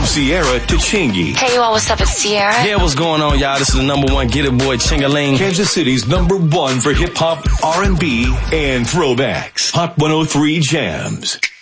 Sierra to Chingy. Hey, you all, what's up? It's Sierra. Yeah, what's going on, y'all? This is the number one Get It Boy, Chingaling. Kansas City's number one for hip-hop, R&B, and throwbacks. Hot 103 Jams.